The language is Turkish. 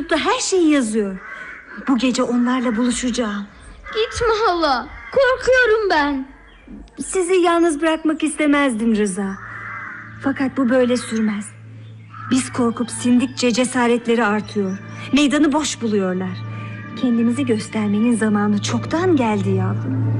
mektupta her şeyi yazıyor. Bu gece onlarla buluşacağım. Gitme hala, korkuyorum ben. Sizi yalnız bırakmak istemezdim Rıza. Fakat bu böyle sürmez. Biz korkup sindikçe cesaretleri artıyor. Meydanı boş buluyorlar. Kendimizi göstermenin zamanı çoktan geldi yavrum.